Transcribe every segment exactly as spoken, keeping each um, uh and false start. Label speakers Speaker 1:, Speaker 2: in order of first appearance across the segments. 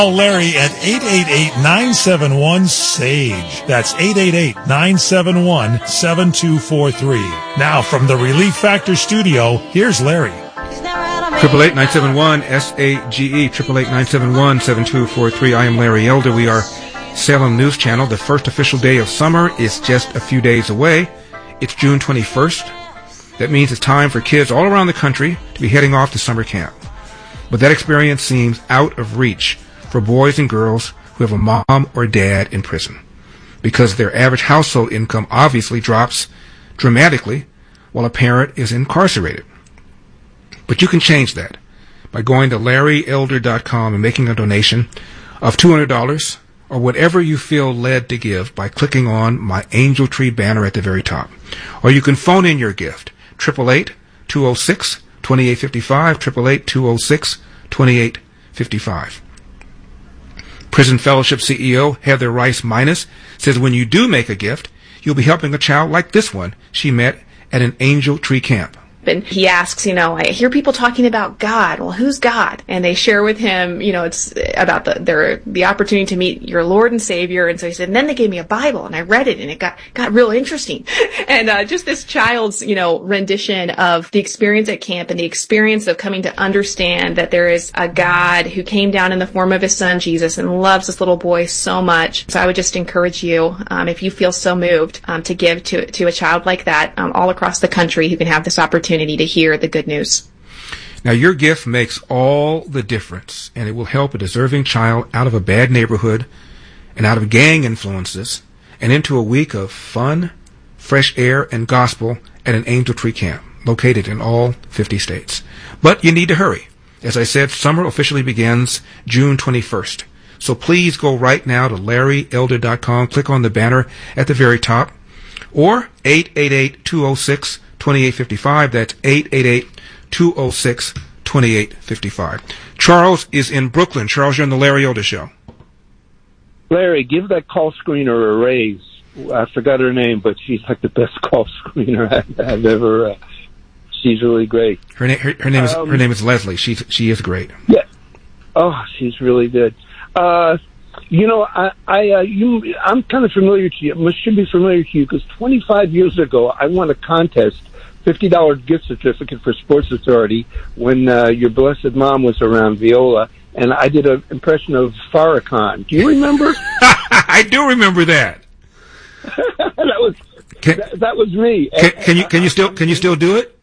Speaker 1: Call Larry at eight eight eight, nine seven one, S A G E. That's eight eight eight, nine seven one, seven two four three. Now from the Relief Factor studio, here's Larry.
Speaker 2: Triple eight nine seven one S A G E. Triple eight nine seven one seven two four three. I am Larry Elder. We are Salem News Channel. The first official day of summer is just a few days away. It's June twenty-first. That means it's time for kids all around the country to be heading off to summer camp. But that experience seems out of reach for boys and girls who have a mom or dad in prison, because their average household income obviously drops dramatically while a parent is incarcerated. But you can change that by going to larry elder dot com and making a donation of two hundred dollars or whatever you feel led to give by clicking on my Angel Tree banner at the very top. Or you can phone in your gift, eight eight eight, two oh six, two eight five five, eight eight eight, two oh six, two eight five five. Prison Fellowship C E O Heather Rice Minus says when you do make a gift, you'll be helping a child like this one she met at an Angel Tree camp.
Speaker 3: And he asks, you know, I hear people talking about God. Well, who's God? And they share with him, you know, it's about the their the opportunity to meet your Lord and Savior. And so he said, and then they gave me a Bible, and I read it, and it got got real interesting. And uh, just this child's, you know, rendition of the experience at camp and the experience of coming to understand that there is a God who came down in the form of his son Jesus and loves this little boy so much. So I would just encourage you, um, if you feel so moved, um, to give to to a child like that, um, all across the country who can have this opportunity to hear the good news.
Speaker 2: Now, your gift makes all the difference, and it will help a deserving child out of a bad neighborhood and out of gang influences and into a week of fun, fresh air, and gospel at an Angel Tree camp located in all fifty states. But you need to hurry. As I said, summer officially begins June twenty-first. So please go right now to larry elder dot com, click on the banner at the very top, or eight eight eight, two oh six, two eight five five. That's eight eight eight, two oh six, two eight five five. Charles is in Brooklyn. Charles, you're on the Larry Elder Show.
Speaker 4: Larry, give that call screener a raise. I forgot her name, but she's like the best call screener I've, I've ever. Uh, she's really great.
Speaker 2: Her, na- her, her name is um, her name is Leslie. She's she is great.
Speaker 4: Yeah. Oh, she's really good. Uh, you know, I, I, uh, you, I'm kind of familiar to you. I should be familiar to you because twenty-five years ago, I won a contest, fifty dollars gift certificate for Sports Authority, when uh, your blessed mom was around, Viola, and I did an impression of Farrakhan. Do you remember?
Speaker 2: I do remember that.
Speaker 4: that was can, that, that was me.
Speaker 2: Can, can you can you still can you still do it?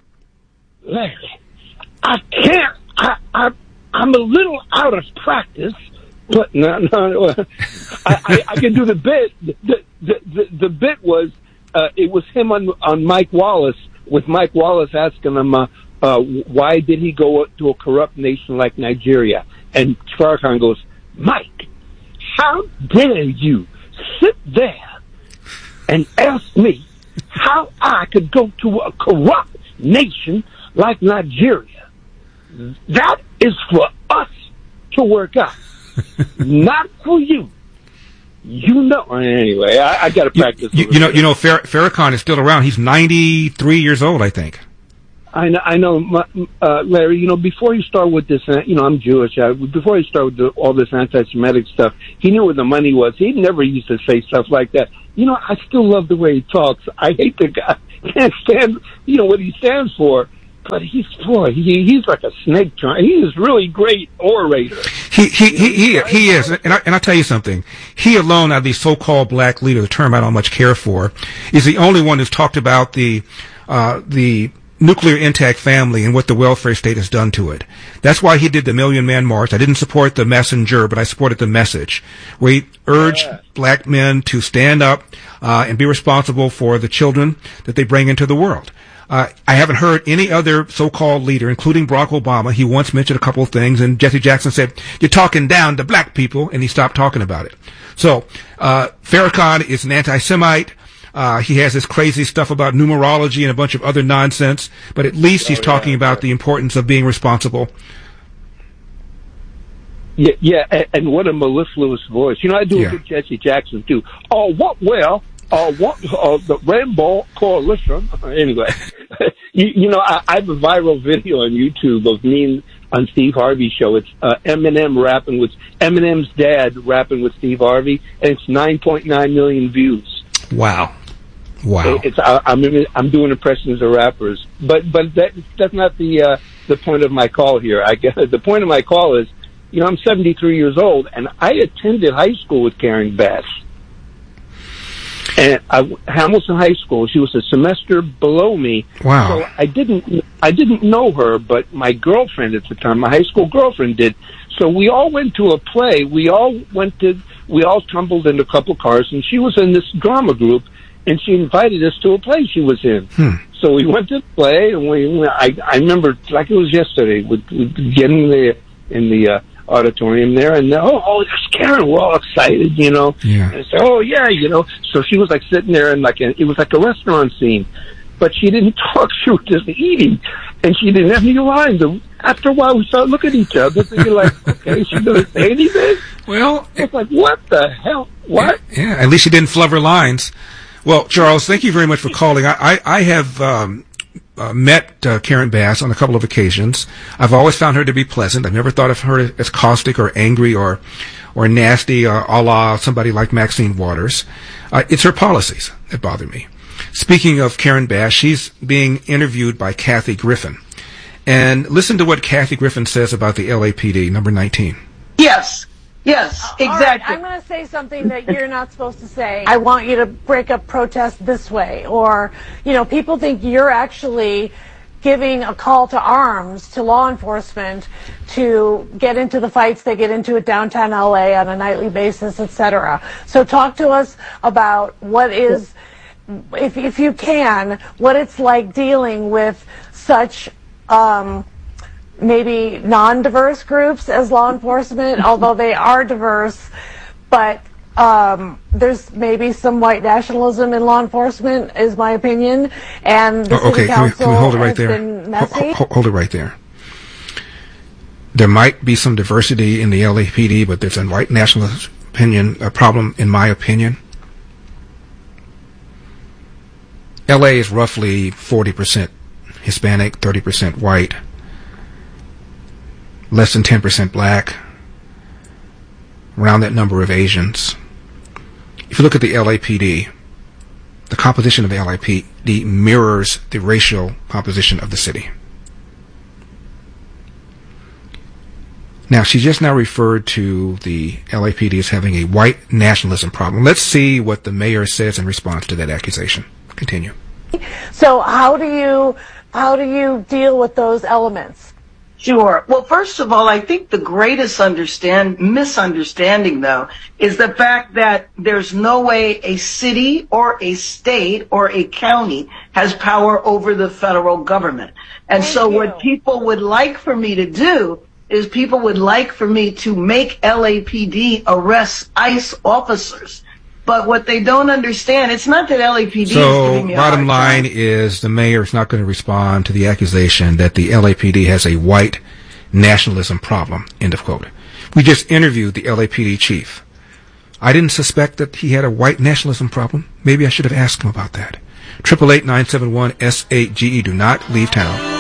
Speaker 4: Larry, I can't. I, I I'm a little out of practice. But no, no, I, I, I can do the bit. The the the, the bit was uh, it was him on on Mike Wallace, with Mike Wallace asking him uh, uh, why did he go to a corrupt nation like Nigeria, and Farrakhan goes, Mike, how dare you sit there and ask me how I could go to a corrupt nation like Nigeria? That is for us to work out. Not for you. You know. Anyway, I, I got to practice.
Speaker 2: You, you, you know, you know, Fer- Farrakhan is still around. He's ninety-three years old, I think.
Speaker 4: I know, I know, uh, Larry. You know, before you start with this, uh, you know, I'm Jewish. Uh, before you start with the, all this anti-Semitic stuff, he knew where the money was. He never used to say stuff like that. You know, I still love the way he talks. I hate the guy. Can't stand, you know, what he stands for. But he's boy, he he's like a snake charmer. He is really great orator.
Speaker 2: He he he he, he is, and I and I tell you something. He alone, out of these so-called black leaders, a term I don't much care for, is the only one who's talked about the uh the nuclear intact family and what the welfare state has done to it. That's why he did the Million Man March. I didn't support the messenger, but I supported the message, where he urged yeah. black men to stand up uh and be responsible for the children that they bring into the world. Uh, I haven't heard any other so-called leader, including Barack Obama. He once mentioned a couple of things, and Jesse Jackson said, you're talking down to black people, and he stopped talking about it. So, uh, Farrakhan is an anti-Semite. Uh, he has this crazy stuff about numerology and a bunch of other nonsense, but at least he's oh, yeah, talking about yeah. the importance of being responsible.
Speaker 4: Yeah, yeah, and, and what a mellifluous voice. You know, I do yeah. a good Jesse Jackson, too. Oh, what, well... Uh, what, uh, the Rainbow Coalition. Anyway, you, you know, I, I have a viral video on YouTube of me on Steve Harvey's show. It's uh, Eminem rapping with Eminem's dad rapping with Steve Harvey, and it's nine point nine million views.
Speaker 2: Wow, wow!
Speaker 4: It's I, I'm I'm doing impressions of rappers, but but that that's not the uh, the point of my call here. I guess the point of my call is, you know, I'm seventy-three years old, and I attended high school with Karen Bass. And I, Hamilton High School. She was a semester below me.
Speaker 2: Wow.
Speaker 4: So I didn't, I didn't know her, but my girlfriend at the time, my high school girlfriend, did. So we all went to a play. We all went to, we all tumbled in a couple cars, and she was in this drama group, and she invited us to a play she was in.
Speaker 2: Hmm.
Speaker 4: So we went to the play, and we, I, I remember like it was yesterday, with, with getting there in the uh, auditorium there, and oh, oh, that's Karen. We're all excited, you know.
Speaker 2: Yeah.
Speaker 4: And so, oh yeah, you know. So she was like sitting there, and like a, it was like a restaurant scene, but she didn't talk. She was just eating, and she didn't have any lines. And after a while, we started looking at each other, thinking like, okay, she's gonna say anything.
Speaker 2: Well,
Speaker 4: it's like, what the hell? What?
Speaker 2: Yeah, yeah, at least she didn't flub her lines. Well, Charles, thank you very much for calling. I, I, I have um, uh, met uh, Karen Bass on a couple of occasions. I've always found her to be pleasant. I've never thought of her as caustic or angry or or nasty, or a la somebody like Maxine Waters. Uh, it's her policies that bother me. Speaking of Karen Bass, she's being interviewed by Kathy Griffin. And listen to what Kathy Griffin says about the L A P D, number nineteen.
Speaker 5: Yes. Yes, exactly.
Speaker 6: All right, I'm going to say something that you're not supposed to say. I want you to break up protest this way. Or, you know, people think you're actually giving a call to arms to law enforcement to get into the fights they get into at downtown L A on a nightly basis, et cetera. So talk to us about what is, if, if you can, what it's like dealing with such um, maybe non-diverse groups as law enforcement, although they are diverse, but um, there's maybe some white nationalism in law enforcement, is my opinion, and the
Speaker 2: oh, okay,
Speaker 6: city
Speaker 2: can we,
Speaker 6: council
Speaker 2: can we hold it right
Speaker 6: has
Speaker 2: there?
Speaker 6: been messy.
Speaker 2: Hold, hold it right there. There might be some diversity in the L A P D, but there's a white nationalist opinion, a problem, in my opinion. L A is roughly forty percent Hispanic, thirty percent white, less than ten percent black, around that number of Asians. If you look at the L A P D, the composition of the L A P D mirrors the racial composition of the city. Now, she just now referred to the L A P D as having a white nationalism problem. Let's see what the mayor says in response to that accusation. Continue.
Speaker 6: So how do you how do you deal with those elements?
Speaker 5: Sure. Well, first of all, I think the greatest understand misunderstanding, though, is the fact that there's no way a city or a state or a county has power over the federal government. And
Speaker 6: Thank
Speaker 5: so
Speaker 6: you.
Speaker 5: what people would like for me to do is people would like for me to make L A P D arrest ICE officers. But what they don't understand, it's not that L A P D
Speaker 2: so,
Speaker 5: is giving me a
Speaker 2: bottom
Speaker 5: hard
Speaker 2: line
Speaker 5: time.
Speaker 2: is the mayor is not going to respond to the accusation that the L A P D has a white nationalism problem, end of quote. We just interviewed the L A P D chief. I didn't suspect that he had a white nationalism problem. Maybe I should have asked him about that. eight eight eight, nine seven one, S eight G E. Do not leave town.